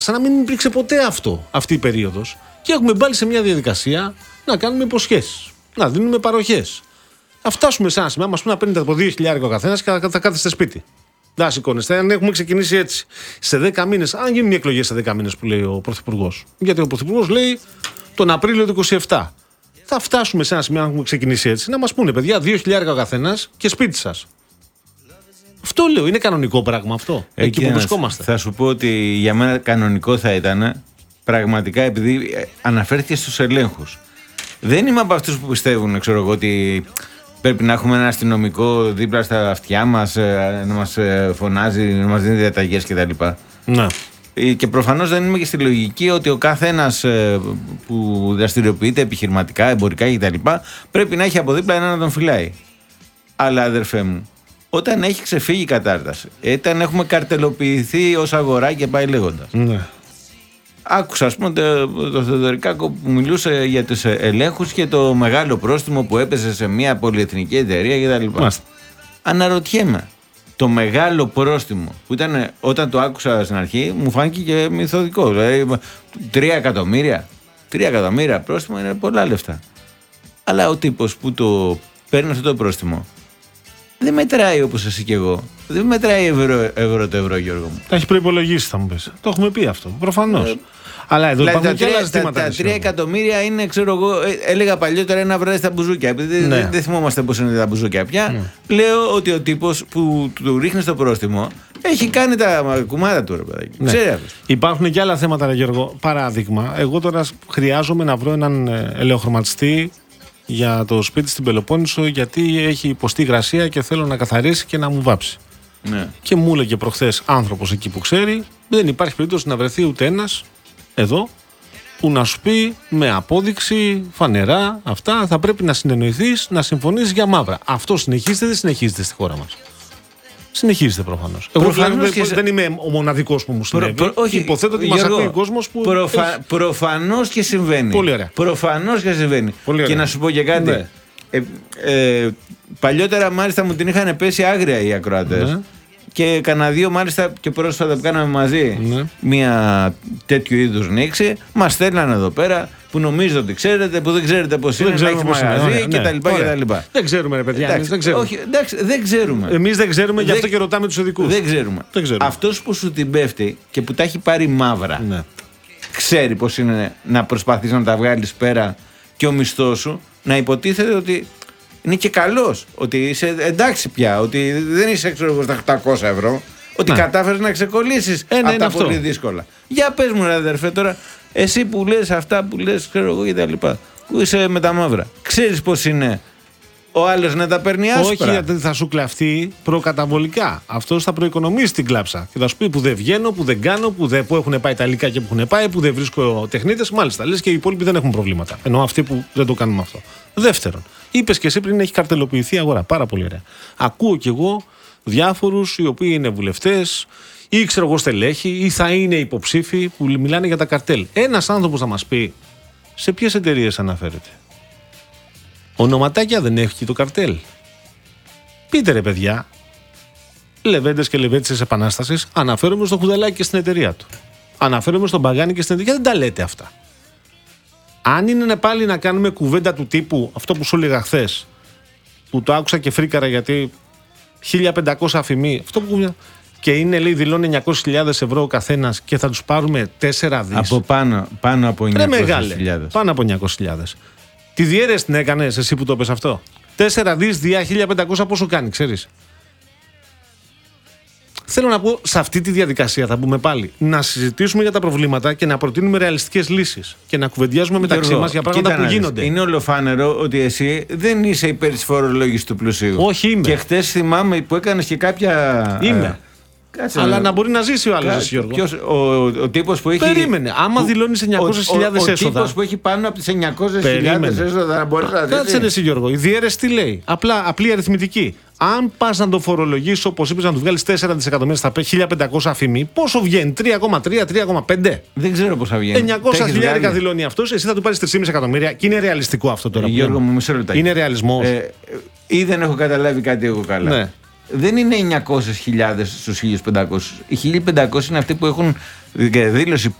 Σαν να μην υπήρξε ποτέ αυτή η περίοδος. Και έχουμε μπάλει σε μια διαδικασία να κάνουμε υποσχέσεις, να δίνουμε παροχές. Να φτάσουμε σε ένα σημείο, μας πούνε να παίρνετε από 2.000 ο καθένας και θα κάθεστε σπίτι. Να σηκώνεστε. Αν έχουμε ξεκινήσει έτσι σε 10 μήνες, αν γίνουν οι εκλογές σε 10 μήνες που λέει ο Πρωθυπουργός. Γιατί ο Πρωθυπουργός λέει τον Απρίλιο του 27. Θα φτάσουμε σε ένα σημείο, αν έχουμε ξεκινήσει έτσι, να μας πούνε παιδιά 2.000 ο καθένας και σπίτι σας. Αυτό λέω, είναι κανονικό πράγμα αυτό. Εκεί που βρισκόμαστε. Θα σου πω ότι για μένα κανονικό θα ήταν, πραγματικά επειδή αναφέρθηκε στους ελέγχους. Δεν είμαι από αυτούς που πιστεύουν, ξέρω εγώ, ότι πρέπει να έχουμε ένα αστυνομικό δίπλα στα αυτιά μας, να μας φωνάζει, να μας δίνει διαταγές κτλ. Ναι. Και προφανώς δεν είμαι και στη λογική ότι ο κάθε ένας που δραστηριοποιείται επιχειρηματικά, εμπορικά κτλ. Πρέπει να έχει από δίπλα έναν να τον φυλάει. Αλλά αδερφέ μου, όταν έχει ξεφύγει η κατάσταση, όταν έχουμε καρτελοποιηθεί ως αγορά και πάει λέγοντας. Ναι. Άκουσα, ας πούμε, το Θεοδωρικάκο που μιλούσε για τους ελέγχους και το μεγάλο πρόστιμο που έπεσε σε μια πολυεθνική εταιρεία κτλ. Αναρωτιέμαι, το μεγάλο πρόστιμο που ήταν όταν το άκουσα στην αρχή μου φάνηκε και μυθοδικό. Δηλαδή 3 εκατομμύρια. 3 εκατομμύρια πρόστιμο είναι πολλά λεφτά. Αλλά ο τύπος που το παίρνει αυτό το πρόστιμο δεν μετράει όπως εσύ και εγώ. Δεν μετράει ευρώ το ευρώ, Γιώργο μου. Τα έχει προϋπολογίσει, θα μου πεις. Το έχουμε πει αυτό. Προφανώς. Αλλά εδώ δηλαδή υπάρχουν και άλλα ζητήματα. Τα 3 εκατομμύρια είναι, ξέρω εγώ, έλεγα παλιότερα ένα βράδυ στα μπουζούκια. Επειδή δεν θυμόμαστε πώς είναι τα μπουζούκια πια. Λέω ότι ο τύπος που του ρίχνει στο πρόστιμο έχει κάνει τα κουμάτα του, ρε παιδάκι. Ναι. Υπάρχουν και άλλα θέματα, ρε Γιώργο. Παράδειγμα, εγώ τώρα χρειάζομαι να βρω έναν ελαιοχρωματιστή για το σπίτι στην Πελοπόννησο, γιατί έχει υποστεί υγρασία και θέλω να καθαρίσει και να μου βάψει. Ναι. Και μου έλεγε προχθές άνθρωπος εκεί που ξέρει, δεν υπάρχει περίπτωση να βρεθεί ούτε ένας εδώ που να σου πει με απόδειξη, φανερά, αυτά θα πρέπει να συνεννοηθείς, να συμφωνείς για μαύρα. Αυτό συνεχίζεται ή δεν συνεχίζεται στη χώρα μας? Συνεχίζεται προφανώς. Εγώ δεν είμαι ο μοναδικός που μου συνέβη. Υποθέτω ότι μας ακούει ο κόσμος που. Προφανώς και συμβαίνει. Πολύ ωραία. Προφανώς και συμβαίνει. Πολύ ωραία. Και να σου πω και κάτι. Ναι. Παλιότερα μάλιστα μου την είχαν πέσει άγρια οι ακροατές. Ναι. Και κανένα δύο μάλιστα και πρόσφατα που κάναμε μαζί μια τέτοιου είδους νήξη, μας στέλνανε εδώ πέρα που νομίζετε ότι ξέρετε, που δεν ξέρετε πώς είναι, να έχει μαγαζί κτλ. Δεν ξέρουμε, ρε παιδιά. Εντάξει, δεν ξέρουμε. Όχι, εντάξει, δεν ξέρουμε. Εμείς δεν ξέρουμε, γι' αυτό και ρωτάμε τους ειδικούς. Δεν ξέρουμε. Αυτός που σου την πέφτει και που τα έχει πάρει μαύρα, ξέρει πώς είναι να προσπαθείς να τα βγάλεις πέρα και ο μισθός σου να υποτίθεται ότι είναι και καλός, ότι είσαι εντάξει πια, ότι δεν είσαι έξω στα 800 ευρώ, ότι κατάφερες να ξεκολλήσεις από τα πολύ δύσκολα. Για πες μου, ρε αδερφέ, τώρα, εσύ που λες αυτά που λες, ξέρω εγώ και τα λοιπά, που είσαι με τα μαύρα, ξέρεις πώς είναι ο άλλος να τα παίρνει άσπρα? Όχι, γιατί θα σου κλαφτεί προκαταβολικά. Αυτός θα προοικονομήσει την κλάψα και θα σου πει που δεν βγαίνω, που δεν κάνω, που έχουν πάει τα υλικά και που έχουν πάει, που δεν βρίσκω τεχνίτες. Μάλιστα, λες και οι υπόλοιποι δεν έχουν προβλήματα. Ενώ αυτοί που δεν το κάνουν αυτό. Δεύτερον, είπες και εσύ πριν έχει καρτελοποιηθεί η αγορά. Πάρα πολύ ωραία. Ακούω κι εγώ διάφορους οι οποίοι είναι βουλευτές ή ξέρω εγώ στελέχοι ή θα είναι υποψήφοι που μιλάνε για τα καρτέλ. Ένας άνθρωπος θα μας πει σε ποιες εταιρείες αναφέρεται? Ονοματάκια δεν έχει το καρτέλ? Πείτε ρε παιδιά, λεβέντες και λεβέντες επανάστασης, αναφέρομαι στο Χουδαλάκι και στην εταιρεία του. Αναφέρομαι στον Παγάνη και στην εταιρεία. Δεν τα λέτε αυτά. Αν είναι πάλι να κάνουμε κουβέντα του τύπου αυτό που σου έλεγα χθες, που το άκουσα και φρίκαρα γιατί 1500 αφημί, αυτό που και είναι λέει δηλώνει 900.000 ευρώ ο καθένας και θα τους πάρουμε 4 δις. Από πάνω από 900.000. Πάνω από 900.000. Τη διέρεση την έκανες εσύ που το πες αυτό? 4 δις διά 1500 πόσο κάνει, ξέρεις? Θέλω να πω, σε αυτή τη διαδικασία θα μπούμε πάλι να συζητήσουμε για τα προβλήματα και να προτείνουμε ρεαλιστικές λύσεις και να κουβεντιάζουμε μεταξύ μας για πράγματα που γίνονται. Είναι ολοφάνερο ότι εσύ δεν είσαι υπέρ της φορολόγησης του πλουσίου. Όχι, είμαι. Και χτες θυμάμαι που έκανες και κάποια. Είμαι. Αλλά να μπορεί να ζήσει ο άλλος, Γιώργο. Ο τύπος που έχει. Περίμενε. Άμα δηλώνει 900.000 έσοδα. Ο τύπος που έχει πάνω από τις 900.000 έσοδα να μπορεί να ζήσει. Κάτσε εσύ, Γιώργο. Η διαίρεση τι λέει? Απλή αριθμητική. Αν πας να το φορολογήσεις όπως είπες, να του βγάλεις 4 δισεκατομμύρια στα 1500 αφημί, πόσο βγαίνει? 3,3-3,5? Δεν ξέρω πόσα βγαίνει. 900.000 δηλώνει αυτός, εσύ θα του πάρεις 3,5 εκατομμύρια και είναι ρεαλιστικό αυτό τώρα? Γιώργο μου, μισό λεπτάκι. Είναι ρεαλισμός. Ή δεν έχω καταλάβει κάτι εγώ καλά. Ναι. Δεν είναι 900.000 στους 1.500. Οι 1.500 είναι αυτοί που έχουν δήλωση